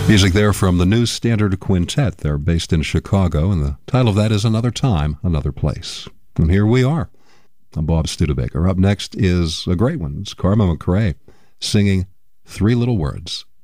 Music there from the New Standard Quintet. They're based in Chicago, and the title of that is Another Time, Another Place. And here we are. I'm Bob Studebaker. Up next is a great one. It's Karma McRae singing Three Little Words.